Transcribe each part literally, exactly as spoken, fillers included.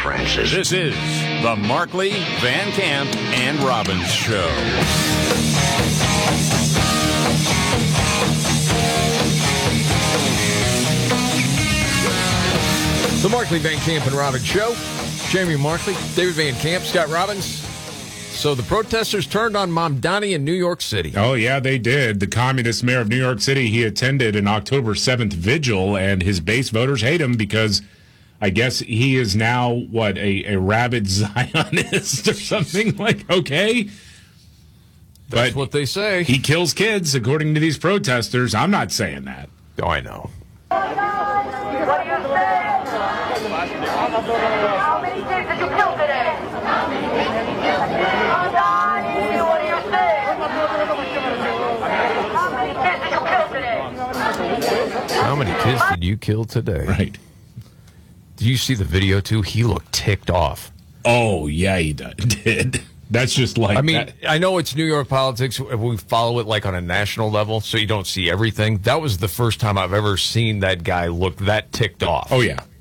Francis. This is the Markley, Van Camp, and Robbins Show. The Markley, Van Camp, and Robbins Show. Jamie Markley, David Van Camp, Scott Robbins. So the protesters turned on Mamdani in New York City. Oh, yeah, they did. The communist mayor of New York City, he attended an October seventh vigil, and his base voters hate him because I guess he is now, what, a, a rabid Zionist or something? Like, okay. That's but what they say. He kills kids, according to these protesters. I'm not saying that. Oh, I know. What do you say? How many kids did you kill today? Mamdani, what do you say? How many kids did you kill today? How many kids did you kill today? Right. Did you see the video, too? He looked ticked off. Oh, yeah, he did. That's just like I mean, that. I know it's New York politics. We follow it like on a national level, so you don't see everything. That was the first time I've ever seen that guy look that ticked off. Oh, yeah.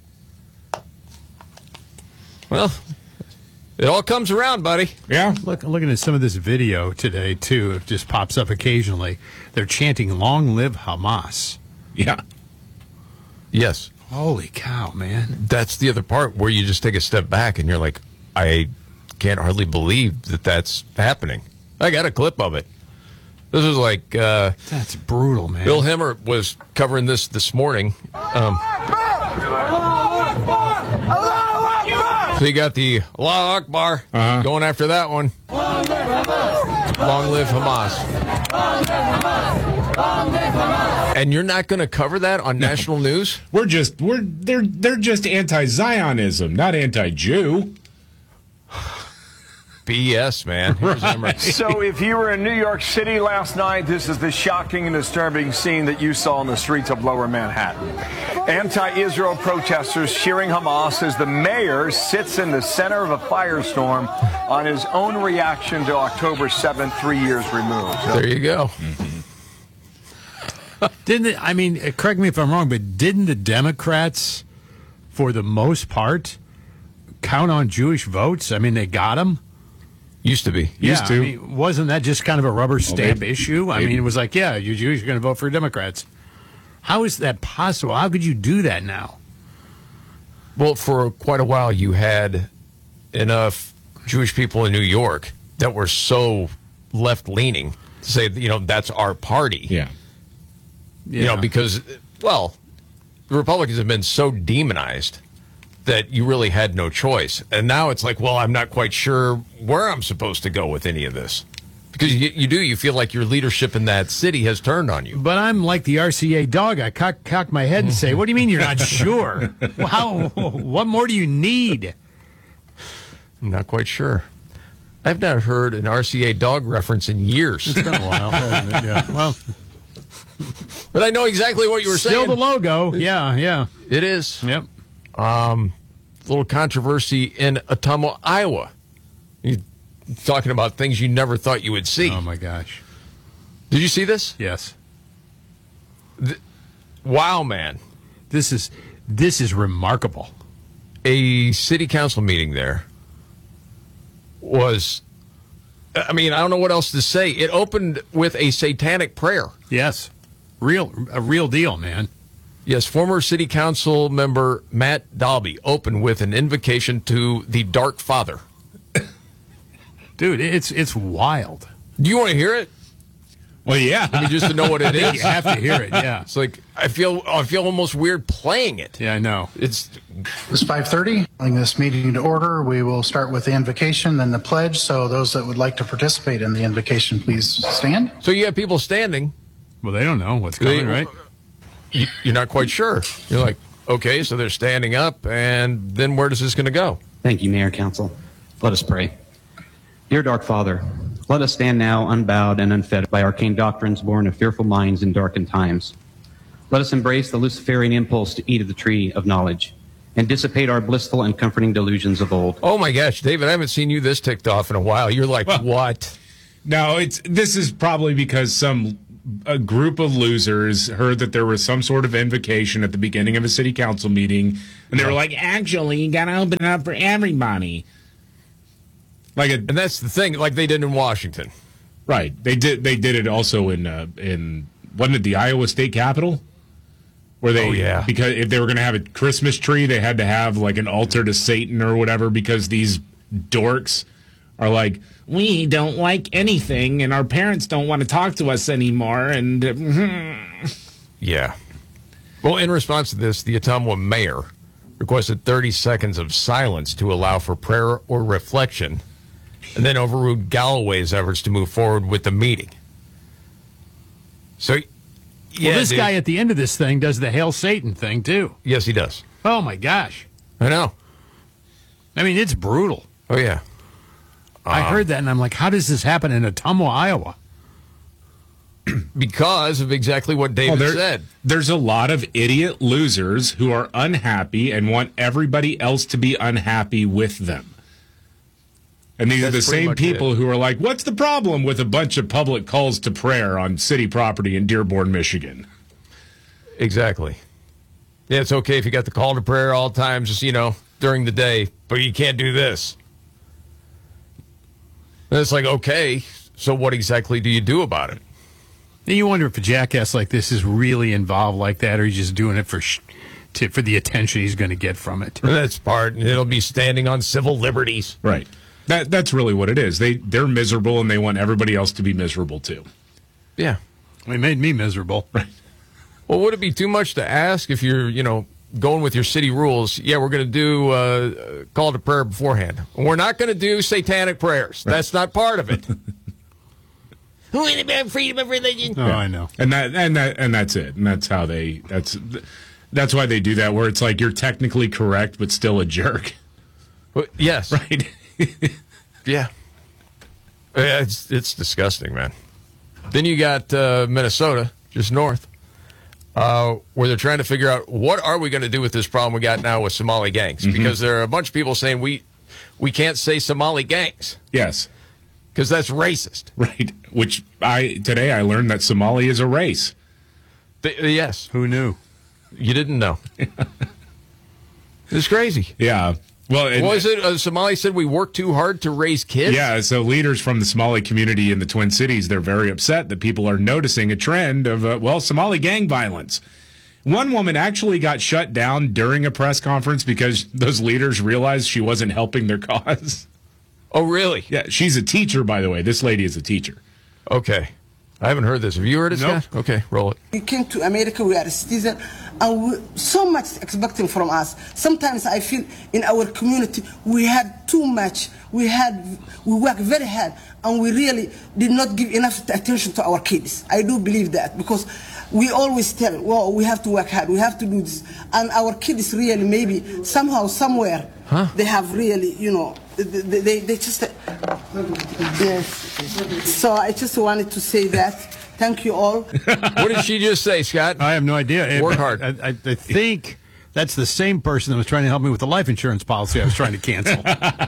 Well, it all comes around, buddy. Yeah. Look, looking at some of this video today, too, it just pops up occasionally. They're chanting, "Long live Hamas." Yeah. Yes. Holy cow, man. That's the other part where you just take a step back and you're like, I can't hardly believe that that's happening. I got a clip of it. This was like... Uh, That's brutal, man. Bill Hemmer was covering this this morning. Um, so you got the Allahu Akbar uh-huh. going after that one. Long live Hamas. And you're not going to cover that on no. national news? We're just we're they're they're just anti-Zionism, not anti-Jew. B S, man. Right. So if you were in New York City last night, this is the shocking and disturbing scene that you saw in the streets of Lower Manhattan. Anti-Israel protesters cheering Hamas as the mayor sits in the center of a firestorm on his own reaction to October seventh, three years removed. So, there you go. Mm-hmm. Didn't it, I mean, correct me if I'm wrong, but didn't the Democrats, for the most part, count on Jewish votes? I mean, they got them. Used to be. Yeah, Used to. I mean, wasn't that just kind of a rubber stamp they, issue? I they, mean, it was like, yeah, you Jews are going to vote for Democrats. How is that possible? How could you do that now? Well, for quite a while, you had enough Jewish people in New York that were so left-leaning to say, you know, that's our party. Yeah. You know, because, well, the Republicans have been so demonized that you really had no choice. And now it's like, well, I'm not quite sure where I'm supposed to go with any of this. Because you, you do, you feel like your leadership in that city has turned on you. But I'm like the R C A dog. I cock, cock my head and say, what do you mean you're not sure? Well, how, what more do you need? I'm not quite sure. I've not heard an R C A dog reference in years. It's been a while. Yeah. Well, but I know exactly what you were still saying. Still the logo. Yeah, yeah. It is. Yep. Um, little controversy in Ottumwa, Iowa. You're talking about things you never thought you would see. Oh, my gosh. Did you see this? Yes. The, wow, man. This is this is remarkable. A city council meeting there was, I mean, I don't know what else to say. It opened with a satanic prayer. Yes. Real, a real deal, man. Yes, former city council member Matt Dalby opened with an invocation to the Dark Father. Dude, it's it's wild. Do you want to hear it? Well, yeah. I mean, just to know what it is. You have to hear it, yeah. It's like, I feel I feel almost weird playing it. Yeah, I know. It's It's five thirty. Calling this meeting to order. We will start with the invocation, then the pledge. So those that would like to participate in the invocation, please stand. So you have people standing. Well, they don't know what's coming, They- right? You, you're not quite sure. You're like, okay, so they're standing up, and then where does this going to go? Thank you, Mayor, Council. Let us pray. Dear Dark Father, let us stand now unbowed and unfettered by arcane doctrines born of fearful minds in darkened times. Let us embrace the Luciferian impulse to eat of the tree of knowledge and dissipate our blissful and comforting delusions of old. Oh, my gosh, David, I haven't seen you this ticked off in a while. You're like, Well, what? No, it's this is probably because some a group of losers heard that there was some sort of invocation at the beginning of a city council meeting, and they were like, actually, you got to open it up for everybody. Like, a, And that's the thing, like they did in Washington. right. They did They did it also in, uh, in wasn't it the Iowa State Capitol? Where they, Oh, yeah. because if they were going to have a Christmas tree, they had to have like an altar to Satan or whatever, because these dorks are like, we don't like anything, and our parents don't want to talk to us anymore, and uh, Yeah. Well, in response to this, the Ottumwa mayor requested thirty seconds of silence to allow for prayer or reflection, and then overruled Galloway's efforts to move forward with the meeting. So, yeah, well, this dude. guy at the end of this thing does the Hail Satan thing, too. Yes, he does. Oh, my gosh. I know. I mean, it's brutal. Oh, yeah. I heard that, and I'm like, how does this happen in Ottumwa, Iowa? Because of exactly what David Oh, there- said. there's a lot of idiot losers who are unhappy and want everybody else to be unhappy with them. And these are the That's pretty same much people it. who are like, what's the problem with a bunch of public calls to prayer on city property in Dearborn, Michigan? Exactly. Yeah, it's okay if you got the call to prayer all times, just, you know, during the day, but you can't do this. And it's like, okay, so what exactly do you do about it? And you wonder if a jackass like this is really involved like that, or he's just doing it for sh- to, for the attention he's going to get from it. And that's part, and it'll be standing on civil liberties. Right. That That's really what it is. They, they're miserable, and they want everybody else to be miserable, too. Yeah. It made me miserable. Right. Well, would it be too much to ask if you're, you know, going with your city rules? Yeah, we're going to do uh, call to prayer beforehand. We're not going to do satanic prayers. Right. That's not part of it. Freedom of religion. Oh, I know. And that and that and that's it. And that's how they that's that's why they do that, where it's like you're technically correct but still a jerk. Well, yes. Right. Yeah. Yeah, It's it's disgusting, man. Then you got uh, Minnesota, just north, uh, where they're trying to figure out what are we going to do with this problem we got now with Somali gangs, Mm-hmm. because there are a bunch of people saying we we can't say Somali gangs Yes. because that's racist. Right. Which I today I learned that Somali is a race. Th- yes, Who knew? you didn't know. It's crazy. Yeah. Well, and, What was it? Uh, Somali said we work too hard to raise kids. yeah. So leaders from the Somali community in the Twin Cities, they're very upset that people are noticing a trend of uh, well, Somali gang violence. One woman actually got shut down during a press conference because those leaders realized she wasn't helping their cause. Oh, really? Yeah, she's a teacher, by the way. This lady is a teacher. Okay. I haven't heard this. Have you heard it, Nope. Scott? Okay, roll it. We came to America, we are a citizen, and we, so much expecting from us. Sometimes I feel in our community we had too much. We had we worked very hard, and we really did not give enough attention to our kids. I do believe that, because we always tell, well, we have to work hard, we have to do this, and our kids really maybe somehow somewhere Huh? they have really, you know, they they, they just uh, yes. So I just wanted to say that. Thank you all. What did she just say, Scott? I have no idea. Work hard. I, I, I think that's the same person that was trying to help me with the life insurance policy I was trying to cancel.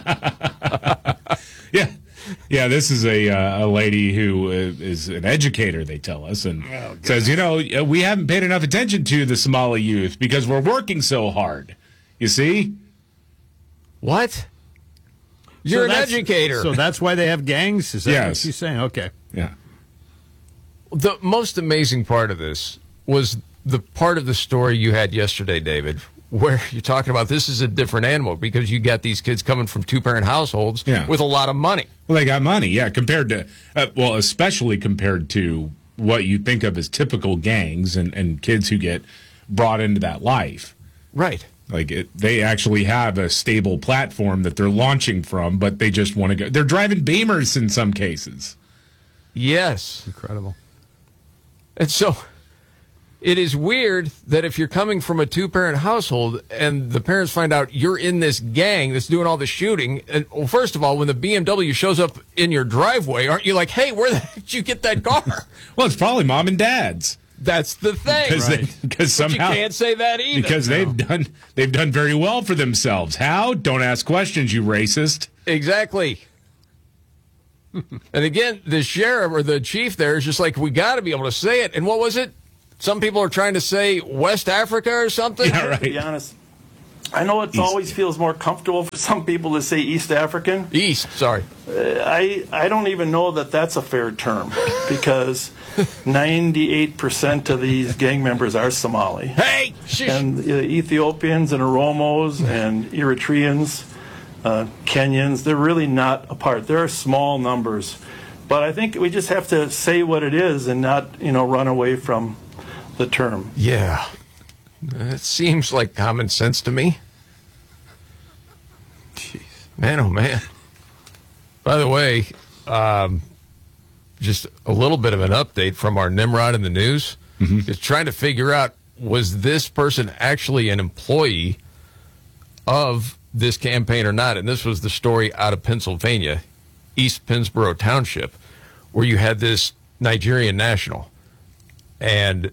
Yeah. Yeah, this is a uh, a lady who uh, is an educator, they tell us, and says, you know, uh, we haven't paid enough attention to the Somali youth because we're working so hard. You see? What? You're So an that's- educator. So that's why they have gangs? Is that what Yes. she's saying? Okay. Yeah. The most amazing part of this was the part of the story you had yesterday, David, where you're talking about this is a different animal because you got these kids coming from two-parent households Yeah. with a lot of money. Well, they got money, yeah, compared to, uh, well, especially compared to what you think of as typical gangs and, and kids who get brought into that life. Right. Like, it, they actually have a stable platform that they're launching from, but they just want to go. They're driving Beamers in some cases. Yes. Incredible. And so it is weird that if you're coming from a two-parent household and the parents find out you're in this gang that's doing all the shooting, and well, first of all, when the B M W shows up in your driveway, aren't you like, hey, where the heck did you get that car? Well, it's probably mom and dad's. That's the thing. Because Right. because But somehow you can't say that either. because they've done they've done very well for themselves. How? Don't ask questions, you racist. Exactly. And again, the sheriff or the chief there is just like, we got to be able to say it. And what was it? Some people are trying to say West Africa or something. Yeah, right. To be honest, I know it East. always feels more comfortable for some people to say East African. East, sorry. Uh, I I don't even know that that's a fair term because ninety-eight percent of these gang members are Somali. Hey! Shush. And uh, Ethiopians and Oromos and Eritreans, uh, Kenyans, they're really not apart. There are small numbers. But I think we just have to say what it is and not, you know, run away from the term. Yeah. It seems like common sense to me. Jeez. Man, oh, man. By the way, um, just a little bit of an update from our Nimrod in the news. Mm-hmm. Just trying to figure out, was this person actually an employee of this campaign or not? And this was the story out of Pennsylvania, East Pennsboro Township, where you had this Nigerian national. And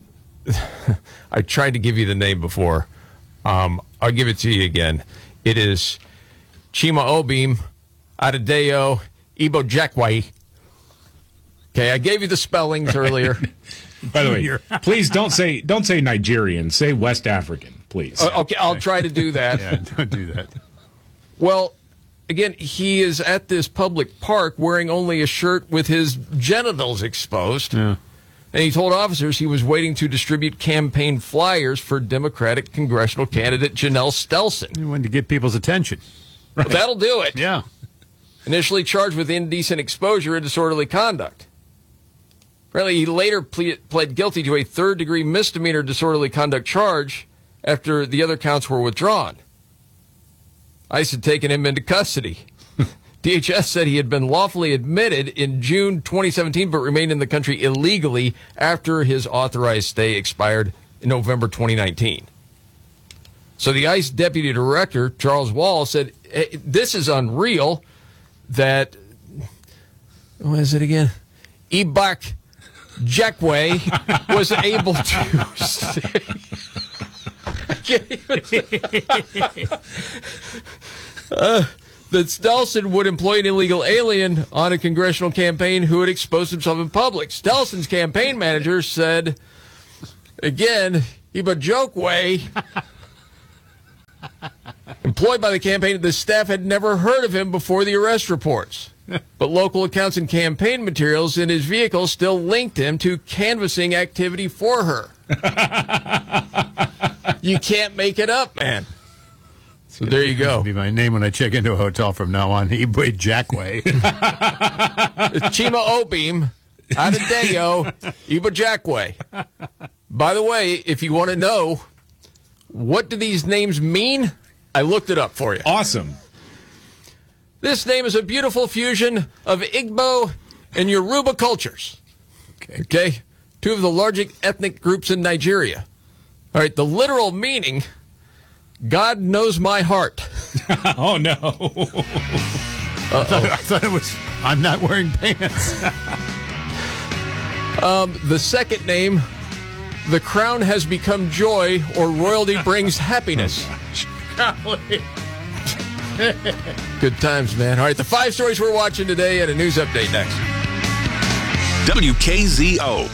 I tried to give you the name before. Um, I'll give it to you again. It is Chima Obim Adedayo Ibo Jakwe. Okay, I gave you the spellings earlier. By the way, please don't say don't say Nigerian. Say West African, please. Uh, okay, I'll try to do that. Yeah, don't do that. Well, again, he is at this public park wearing only a shirt with his genitals exposed. Yeah. And he told officers he was waiting to distribute campaign flyers for Democratic congressional candidate Janelle Stelson. You wanted to get people's attention. Well, that'll do it. Yeah. Initially charged with indecent exposure and disorderly conduct. Apparently, he later ple- pled guilty to a third-degree misdemeanor disorderly conduct charge after the other counts were withdrawn. ICE had taken him into custody. D H S said he had been lawfully admitted in June twenty seventeen, but remained in the country illegally after his authorized stay expired in November twenty nineteen. So the ICE deputy director, Charles Wall, said, hey, this is unreal that, what is it again? Ibak Jakwe was able to stay. uh, that Stelson would employ an illegal alien on a congressional campaign who had exposed himself in public. Stelson's campaign manager said, again, Iba Jokwe, employed by the campaign, the staff had never heard of him before the arrest reports. But local accounts and campaign materials in his vehicle still linked him to canvassing activity for her. You can't make it up, man. So there you go. Be my name when I check into a hotel from now on. Ibwe Jackway. Chima Obim, Adedayo, Iba Jackway. By the way, if you want to know what do these names mean, I looked it up for you. Awesome. This name is a beautiful fusion of Igbo and Yoruba cultures. Okay. Okay. Two of the largest ethnic groups in Nigeria. All right. The literal meaning, God knows my heart. Oh, no. I thought, I thought it was, I'm not wearing pants. um, the second name, the crown has become joy, or royalty brings happiness. Good times, man. All right, the five stories we're watching today and a news update next. W K Z O.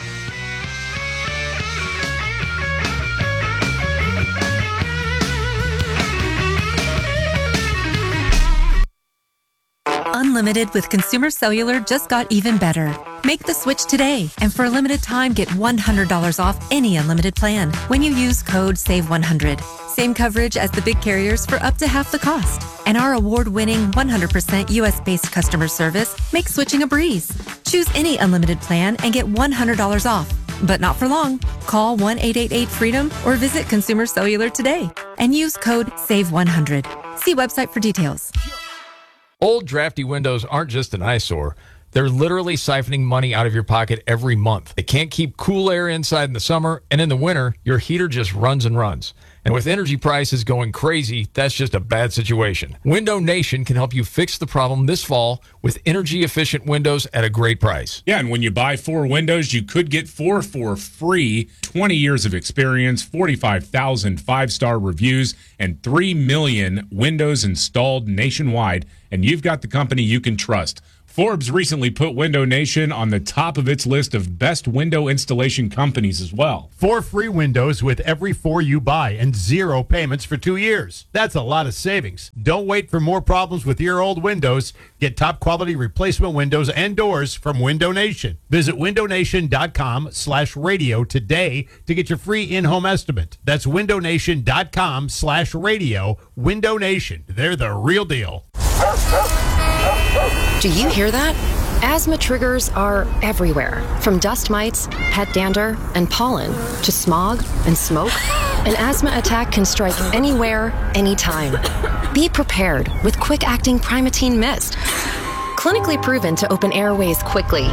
Unlimited with Consumer Cellular just got even better. Make the switch today, and for a limited time, get one hundred dollars off any unlimited plan when you use code save one hundred. Same coverage as the big carriers for up to half the cost. And our award-winning one hundred percent U S-based customer service makes switching a breeze. Choose any unlimited plan and get one hundred dollars off. But not for long. Call one eight eight eight freedom or visit Consumer Cellular today and use code save one hundred. See website for details. Old drafty windows aren't just an eyesore. They're literally siphoning money out of your pocket every month. They can't keep cool air inside in the summer, and in the winter, your heater just runs and runs. And with energy prices going crazy, that's just a bad situation. Window Nation can help you fix the problem this fall with energy-efficient windows at a great price. Yeah, and when you buy four windows, you could get four for free. twenty years of experience, forty-five thousand five-star reviews, and three million windows installed nationwide. And you've got the company you can trust. Forbes recently put Window Nation on the top of its list of best window installation companies as well. Four free windows with every four you buy and zero payments for two years. That's a lot of savings. Don't wait for more problems with your old windows. Get top quality replacement windows and doors from Window Nation. Visit windownation.com slash radio today to get your free in-home estimate. That's windownation.com slash radio. Window Nation. They're the real deal. Do you hear that? Asthma triggers are everywhere, from dust mites, pet dander, and pollen, to smog and smoke. An asthma attack can strike anywhere, anytime. Be prepared with quick-acting Primatene Mist. Clinically proven to open airways quickly.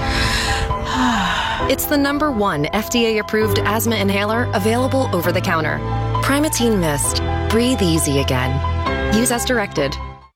It's the number one F D A-approved asthma inhaler available over the counter. Primatene Mist. Breathe easy again. Use as directed.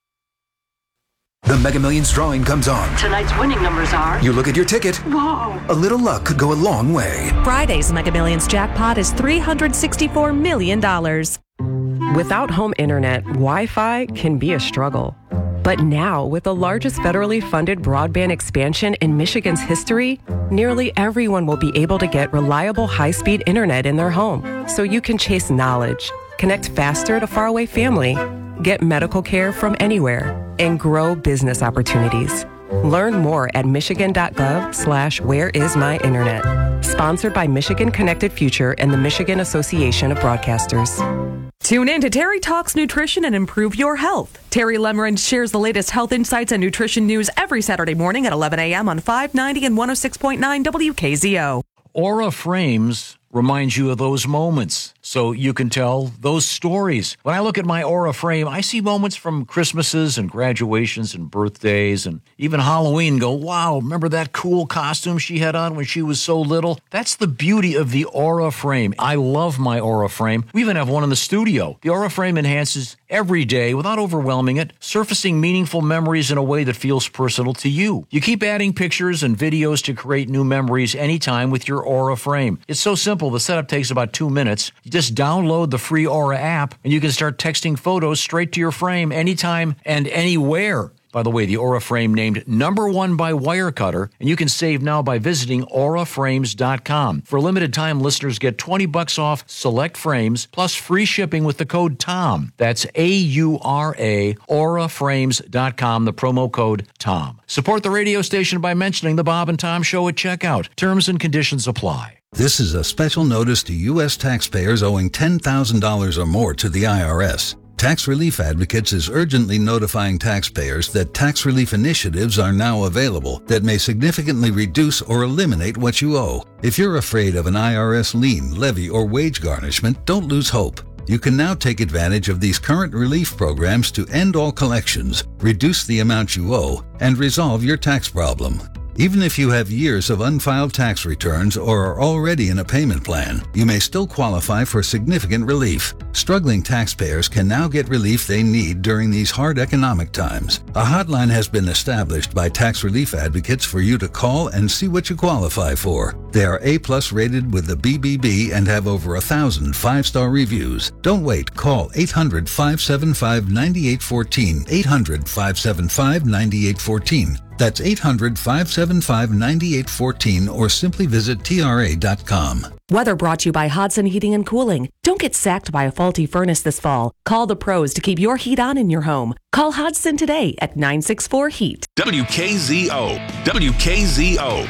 The Mega Millions drawing comes on. Tonight's winning numbers are... You look at your ticket. Whoa. A little luck could go a long way. Friday's Mega Millions jackpot is three hundred sixty-four million dollars. Without home internet, Wi-Fi can be a struggle. But now, with the largest federally funded broadband expansion in Michigan's history, nearly everyone will be able to get reliable high-speed internet in their home, so you can chase knowledge, connect faster to faraway family, get medical care from anywhere, and grow business opportunities. Learn more at michigan.gov slash where is my internet. Sponsored by Michigan Connected Future and the Michigan Association of Broadcasters. Tune in to Terry Talks Nutrition and Improve Your Health. Terry Lemmerin shares the latest health insights and nutrition news every Saturday morning at eleven a.m. on five ninety and one oh six point nine W K Z O. Aura Frames reminds you of those moments, so you can tell those stories. When I look at my Aura frame, I see moments from Christmases and graduations and birthdays and even Halloween. Go, wow, remember that cool costume she had on when she was so little? That's the beauty of the Aura frame. I love my Aura frame. We even have one in the studio. The Aura frame enhances every day without overwhelming it, surfacing meaningful memories in a way that feels personal to you. You keep adding pictures and videos to create new memories anytime with your Aura frame. It's so simple. The setup takes about two minutes. You just download the free Aura app, and you can start texting photos straight to your frame anytime and anywhere. By the way, the Aura frame named number one by Wirecutter, and you can save now by visiting aura frames dot com. For a limited time, listeners get twenty bucks off select frames, plus free shipping with the code TOM. That's A U R A, aura frames dot com, the promo code TOM. Support the radio station by mentioning the Bob and Tom Show at checkout. Terms and conditions apply. This is a special notice to U S taxpayers owing ten thousand dollars or more to the I R S. Tax Relief Advocates is urgently notifying taxpayers that tax relief initiatives are now available that may significantly reduce or eliminate what you owe. If you're afraid of an I R S lien, levy, or wage garnishment, don't lose hope. You can now take advantage of these current relief programs to end all collections, reduce the amount you owe, and resolve your tax problem. Even if you have years of unfiled tax returns or are already in a payment plan, you may still qualify for significant relief. Struggling taxpayers can now get relief they need during these hard economic times. A hotline has been established by Tax Relief Advocates for you to call and see what you qualify for. They are A-plus rated with the B B B and have over a thousand five-star reviews. Don't wait. Call eight hundred, five seven five, nine eight one four, eight hundred, five seven five, nine eight one four. That's eight hundred, five seven five, nine eight one four, or simply visit T R A dot com. Weather brought to you by Hodson Heating and Cooling. Don't get sacked by a faulty furnace this fall. Call the pros to keep your heat on in your home. Call Hodson today at nine six four heat. W K Z O. W K Z O.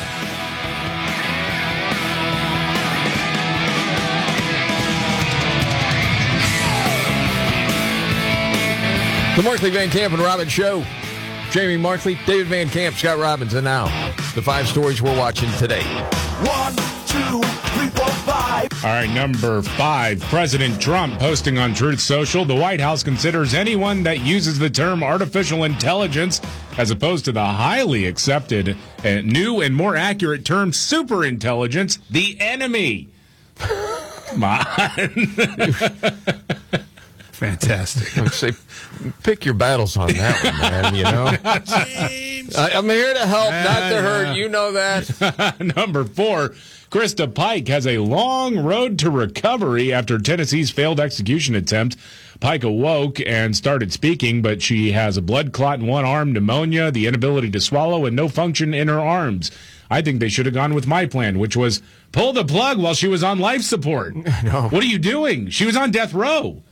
The Markley, Van Camp, and Robbins Show. Jamie Markley, David Van Camp, Scott Robbins, and now the five stories we're watching today. One, two, three, four, five. All right, number five, President Trump posting on Truth Social, the White House considers anyone that uses the term artificial intelligence as opposed to the highly accepted uh, new and more accurate term superintelligence, the enemy. Come on. Fantastic. I say, pick your battles on that one, man, you know. I, I'm here to help, not to hurt. You know that. Number four, Krista Pike has a long road to recovery after Tennessee's failed execution attempt Pike awoke and started speaking, but she has a blood clot in one arm, pneumonia, the inability to swallow, and no function in her arms. I think they should have gone with my plan, which was pull the plug while she was on life support. No. What are you doing? She was on death row.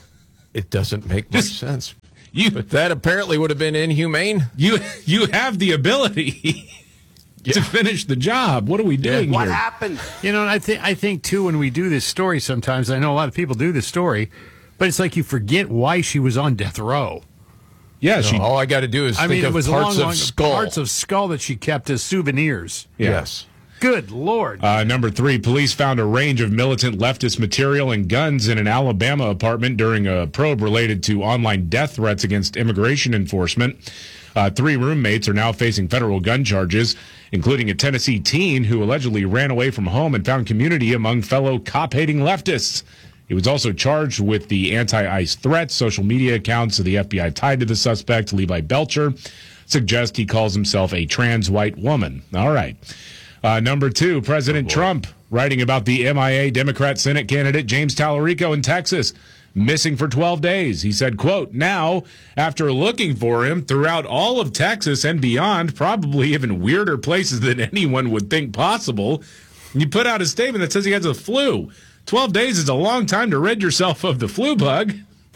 It doesn't make much sense. You, but that apparently would have been inhumane. You you have the ability yeah. to finish the job. What are we doing yeah. here? What happened? You know, and I think I think too when we do this story sometimes, I know a lot of people do this story, but it's like you forget why she was on death row. Yeah, no, she, all I got to do is I think mean, of it was parts long, of long, skull. parts of skull that she kept as souvenirs. Yeah. Yes. Good Lord. Uh, number three, police found a range of militant leftist material and guns in an Alabama apartment during a probe related to online death threats against immigration enforcement. Uh, three roommates are now facing federal gun charges, including a Tennessee teen who allegedly ran away from home and found community among fellow cop-hating leftists. He was also charged with the anti-ICE threats. Social media accounts of the F B I tied to the suspect, Levi Belcher, suggest he calls himself a trans white woman. All right. Uh, number two, President oh Trump writing about the M I A Democrat Senate candidate James Tallarico in Texas, missing for twelve days. He said, quote, now, after looking for him throughout all of Texas and beyond, probably even weirder places than anyone would think possible, you put out a statement that says he has a flu. twelve days is a long time to rid yourself of the flu bug.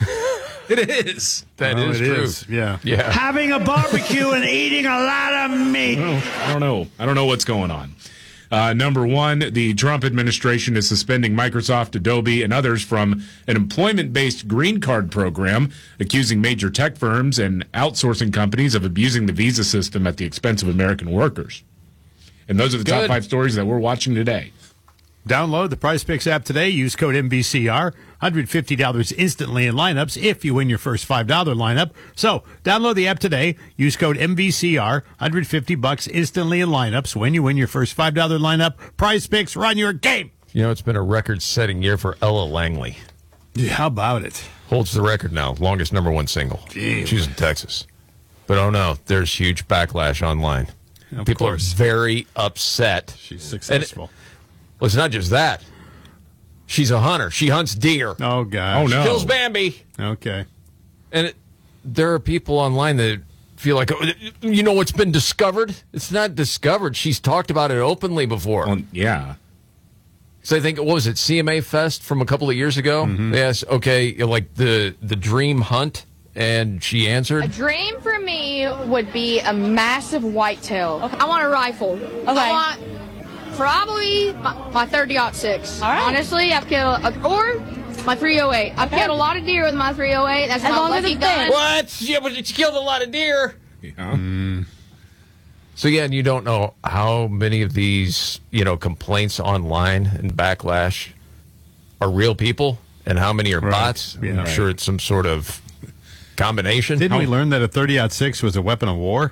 It is. That oh, is it true. Is. Yeah. Yeah. Having a barbecue and eating a lot of meat. I don't know. I don't know what's going on. Uh, number one, the Trump administration is suspending Microsoft, Adobe, and others from an employment-based green card program, accusing major tech firms and outsourcing companies of abusing the visa system at the expense of American workers. And those are the Good. top five stories that we're watching today. Download the Prize Picks app today. Use code M B C R. one hundred fifty dollars instantly in lineups if you win your first five dollars lineup. So download the app today. Use code M B C R. one hundred fifty bucks instantly in lineups when you win your first five dollars lineup. Prize Picks, run your game. You know, it's been a record-setting year for Ella Langley. Yeah, how about it? Holds the record now, longest number one single. Jeez. She's in Texas. But oh no, there's huge backlash online. Of People course. are very upset. She's successful. And, well, it's not just that. She's a hunter. She hunts deer. Oh, gosh. Oh, no. She kills Bambi. Okay. And it, there are people online that feel like, oh, you know what's been discovered? It's not discovered. She's talked about it openly before. Well, yeah. So I think, what was it, C M A Fest from a couple of years ago? Mm-hmm. They asked, okay, like the, the dream hunt, and she answered. A dream for me would be a massive whitetail. Okay. I want a rifle. Okay. I want probably my, my thirty aught six. All right. Honestly, I've killed, a, or my three oh eight. I've okay. killed a lot of deer with my three oh eight. That's as my long lucky as it's gun. What? Yeah, but you killed a lot of deer. Yeah. Mm. So, yeah, and you don't know how many of these, you know, complaints online and backlash are real people and how many are right. bots. Yeah, I'm right. sure it's some sort of combination. Didn't how- we learn that a thirty aught six was a weapon of war?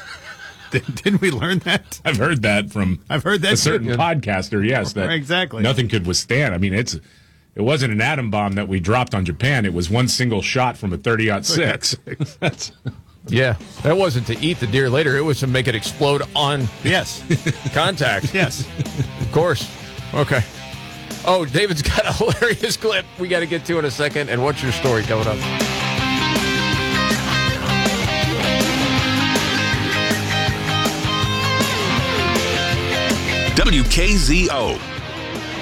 Didn't we learn that? I've heard that from I've heard that a certain too. podcaster, yes. That exactly. Nothing could withstand. I mean, it's it wasn't an atom bomb that we dropped on Japan. It was one single shot from a thirty aught six. That's Yeah, that wasn't to eat the deer later. It was to make it explode on yes contact. Yes, of course. Okay. Oh, David's got a hilarious clip we got to get to in a second. And what's your story coming up? W K Z O